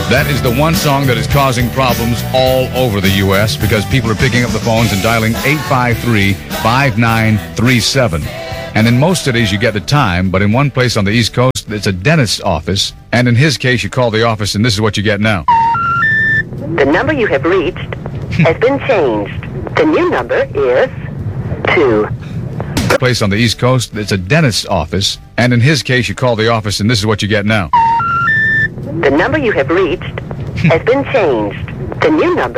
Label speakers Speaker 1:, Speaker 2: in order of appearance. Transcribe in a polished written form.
Speaker 1: That is the one song that is causing problems all over the U.S. because people are picking up the phones and dialing 853-5937. And in most cities, you get the time, but in one place on the East Coast, it's a dentist's office. And in his case, you call the office, and this is what you get now.
Speaker 2: The number you have reached has been changed. The new number is 2.
Speaker 1: Place on the East Coast, it's a dentist's office. And in his case, you call the office, and this is what you get now.
Speaker 2: The number you have reached has been changed. The new number